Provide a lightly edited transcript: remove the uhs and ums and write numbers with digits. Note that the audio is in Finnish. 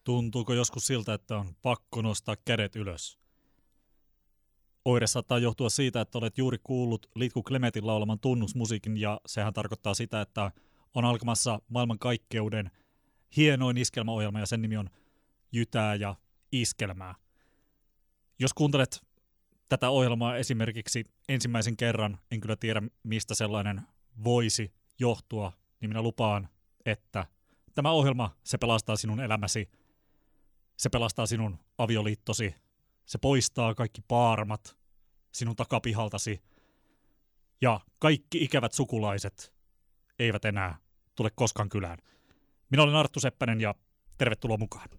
Tuntuuko joskus siltä, että on pakko nostaa kädet ylös? Oire saattaa johtua siitä, että olet juuri kuullut Litku Klemetin laulaman tunnusmusiikin, ja sehän tarkoittaa sitä, että on alkamassa maailmankaikkeuden hienoin iskelmäohjelma, ja sen nimi on Jytää ja iskelmää. Jos kuuntelet tätä ohjelmaa esimerkiksi ensimmäisen kerran, en kyllä tiedä mistä sellainen voisi johtua, niin minä lupaan, että tämä ohjelma, se pelastaa sinun elämäsi, se pelastaa sinun avioliittosi, se poistaa kaikki paarmat sinun takapihaltasi ja kaikki ikävät sukulaiset eivät enää tule koskaan kylään. Minä olen Arttu Seppänen ja tervetuloa mukaan.